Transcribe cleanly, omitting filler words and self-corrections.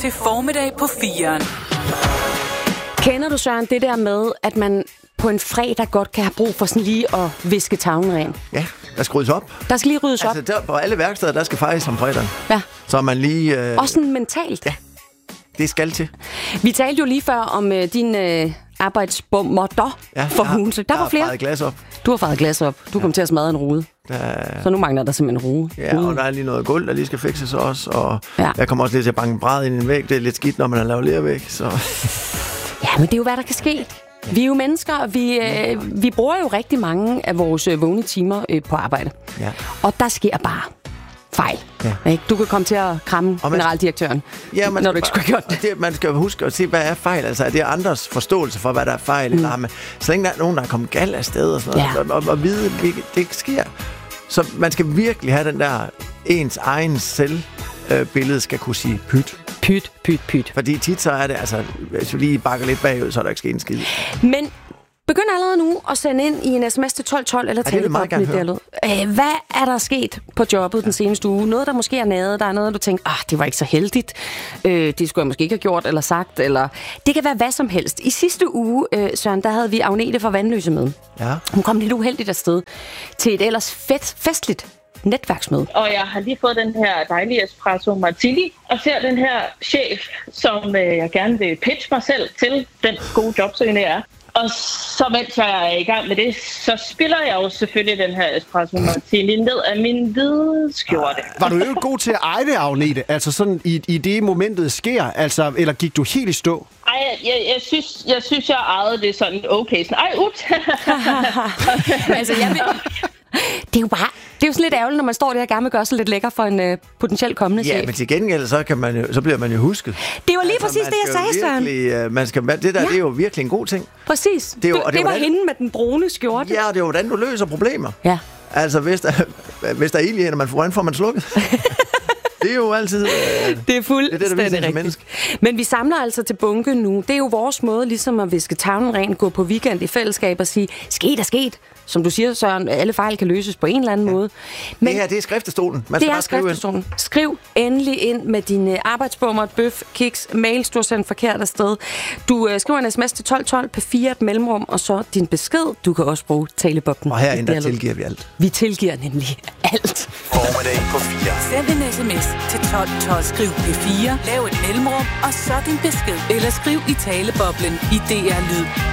til Formiddag på 4'eren. Kender du, Søren, det der med, at man på en fredag godt kan have brug for sådan lige at viske tavlen ren? Ja, der skal ryddes op. Der skal lige ryddes op. Altså, på alle værksteder, der skal fejres om fredagen. Ja. Så man lige... Også sådan mentalt. Ja, det skal til. Vi talte jo lige før om din arbejdsbommer for huset. Der var flere. Jeg har fejret glas op. Du har fejret glas op. Du kom til at smadre en rude. Så nu mangler der simpelthen en rude. Ja, og der er lige noget gulv, der lige skal fikses også. Og jeg kommer også lidt til at banke bræd ind i en væg. Det er lidt skidt, når man har lavet lervæg. Så... Ja, men det er jo, hvad der kan ske. Vi er jo mennesker, og vi bruger jo rigtig mange af vores vågne timer på arbejde. Ja. Og der sker bare fejl. Ja. Du kan komme til at kramme generaldirektøren, når du ikke skulle have gjort det. Man skal jo huske at se, hvad er fejl. Altså, er det andres forståelse for, hvad der er fejl? Eller så længe der er nogen, der er kommet galt af sted og sådan noget, og vide, det sker. Så man skal virkelig have den der ens egen selvbillede skal kunne sige pyt. Pyt. Fordi tit så er det, altså, hvis vi lige bakker lidt bagud, så er der ikke sket en skid. Men begynd allerede nu at sende ind i en sms til 1212 eller taleboblen i dialog. Hvad er der sket på jobbet den seneste uge? Noget, der måske er naget, der er noget, du tænker, det var ikke så heldigt. Det skulle jeg måske ikke have gjort eller sagt. Eller... Det kan være hvad som helst. I sidste uge, Søren, der havde vi Agnete fra Vandløse med. Ja. Hun kom lidt uheldigt afsted til et ellers festligt netværksmøde. Og jeg har lige fået den her dejlige espresso martini, og ser den her chef, som jeg gerne vil pitche mig selv til, den gode jobsøgende er. Og så mens jeg er i gang med det, så spiller jeg jo selvfølgelig den her espresso martini ned af min hvide skjorte. Var du jo god til at eje det, Agnete? Altså sådan i det momentet sker, altså, eller gik du helt i stå? Ej, jeg synes, jeg ejede det sådan okay. Altså, det er jo bare... Det er jo sådan lidt ærgerligt, når man står der og gerne vil gøre sig lidt lækker for en potentielt kommende chef. Ja, men til gengæld, så bliver man jo husket. Det var lige præcis det, jeg sagde, Søren. Det er jo virkelig en god ting. Præcis. Det var hende med den brune skjorte. Ja, det er jo, hvordan du løser problemer. Ja. Altså, hvis der er ild i en, hvordan får man slukket? Det er jo altid... det er fuldstændig rigtigt. Men vi samler altså til bunke nu. Det er jo vores måde ligesom at viske tavlen rent, gå på weekend i fællesskab og sige, sket. Som du siger, Søren, alle fejl kan løses på en eller anden måde. Men det her, det er skriftestolen. Det er skriftestolen. Skriv endelig ind med dine arbejdsbommer, bøf, kiks, mails, du har sendt forkert afsted. Du skriver en sms til 1212 på 4 et mellemrum, og så din besked. Du kan også bruge taleboblen. Og herinde, der tilgiver vi alt. Vi tilgiver nemlig alt. Formiddag på 4. Send en sms til 1212. Skriv P4, lav et mellemrum, og så din besked. Eller skriv i taleboblen i DR Lyd.